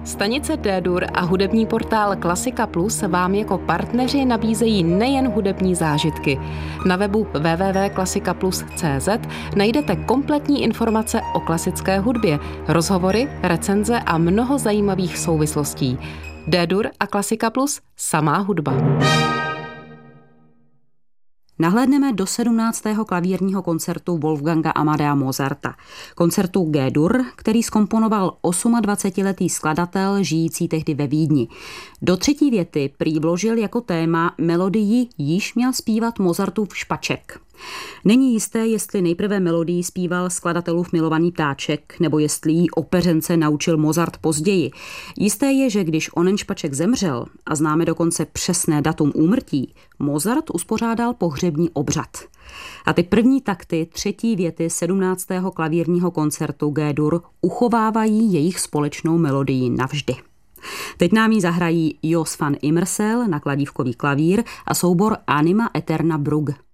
Stanice D-Dur a hudební portál Klasika Plus vám jako partneři nabízejí nejen hudební zážitky. Na webu www.klasikaplus.cz najdete kompletní informace o klasické hudbě, rozhovory, recenze a mnoho zajímavých souvislostí. D-Dur a Klasika Plus, samá hudba. Nahlédneme do 17. klavírního koncertu Wolfganga Amadea Mozarta. Koncertu G-dur, který zkomponoval 28letý skladatel žijící tehdy ve Vídni. Do třetí věty prý vložil jako téma melodii již měl zpívat Mozartův špaček. Není jisté, jestli nejprve melodii zpíval skladatelův milovaný ptáček, nebo jestli jí opeřence naučil Mozart později. Jisté je, že když onen špaček zemřel, a známe dokonce přesné datum úmrtí, Mozart uspořádal pohřební obřad. A ty první takty třetí věty 17. klavírního koncertu G-dur uchovávají jejich společnou melodii navždy. Teď nám ji zahrají Jos van Immersel na kladívkový klavír a soubor Anima Eterna Brugge.